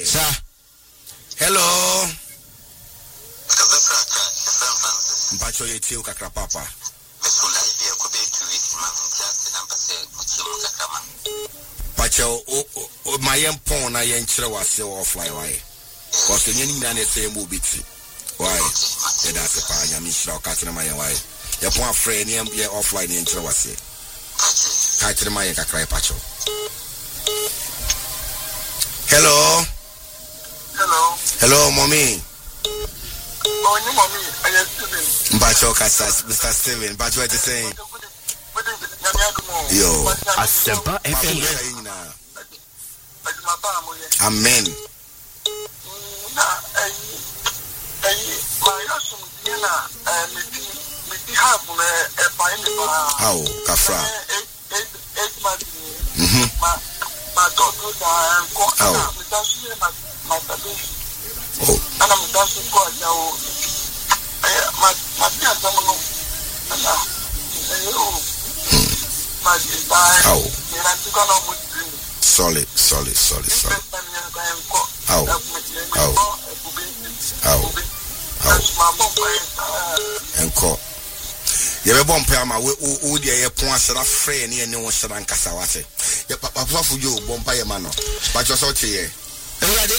Sir. Hello. Mpacho yetio kakra papa. Pacho o mayem pon na yen kire wase offline why. Cause the nyini na say mo biti. Why? Yeah, that's a pa nyami shira ka kire mayen why. Ya pon afre ni ye offline yen kire wase. Ka kire mayen kakra pacho. Hello. Hello, mommy. Oh, you mommy, I am Steven. Mpacho Kasas, Mr. Steven. Mpacho what you saying? Yo, Asempa FM. Amen. How, Kafra? Solid. Enko. Ye be bompa ma we de ye pon asra frɛ ne ne wo sra nkasa wase. Ye papa fu yo bompa ye ma no. Ba jo so che ye. Ewade